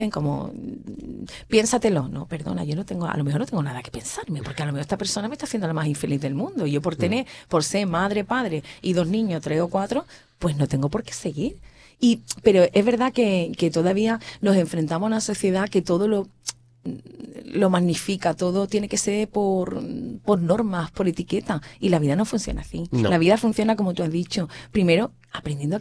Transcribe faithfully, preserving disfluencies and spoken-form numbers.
como piénsatelo, no, perdona, yo no tengo, a lo mejor no tengo nada que pensarme, porque a lo mejor esta persona me está haciendo la más infeliz del mundo, y yo por tener, por ser madre, padre y dos niños, tres o cuatro, pues no tengo por qué seguir. Y, pero es verdad que, que todavía nos enfrentamos a una sociedad que todo lo lo magnifica, todo tiene que ser por, por normas, por etiqueta, y la vida no funciona así. No. La vida funciona como tú has dicho, primero aprendiendo a